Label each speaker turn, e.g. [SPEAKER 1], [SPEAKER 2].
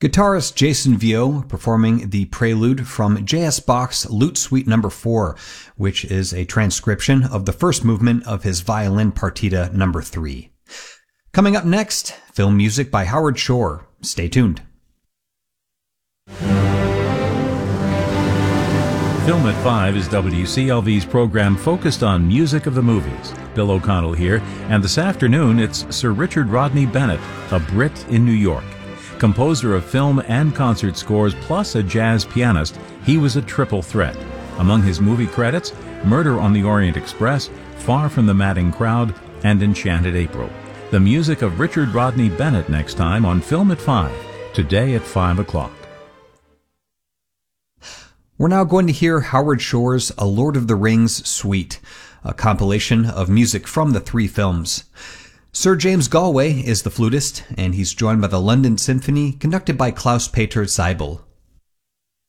[SPEAKER 1] Guitarist Jason Vio performing the prelude from J.S. Bach's Lute Suite No. 4, which is a transcription of the first movement of his violin partita No. 3. Coming up next, film music by Howard Shore. Stay tuned.
[SPEAKER 2] Film at 5 is WCLV's program focused on music of the movies. Bill O'Connell here, and this afternoon it's Sir Richard Rodney Bennett, a Brit in New York. Composer of film and concert scores plus a jazz pianist, he was a triple threat. Among his movie credits, Murder on the Orient Express, Far from the Madding Crowd, and Enchanted April. The music of Richard Rodney Bennett next time on Film at 5, today at 5 o'clock.
[SPEAKER 1] We're now going to hear Howard Shore's A Lord of the Rings Suite, a compilation of music from the three films. Sir James Galway is the flutist, and he's joined by the London Symphony, conducted by Klaus Peter Seibel.